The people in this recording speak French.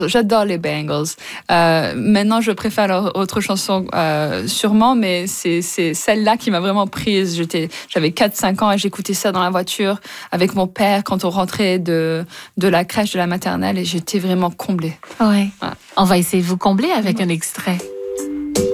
J'adore les Bangles. Maintenant, je préfère leur autre chanson sûrement, mais c'est celle-là qui m'a vraiment prise. J'avais 4-5 ans et j'écoutais ça dans la voiture avec mon père quand on rentrait de la crèche, de la maternelle, et j'étais vraiment comblée. Ouais. On va essayer de vous combler avec un extrait.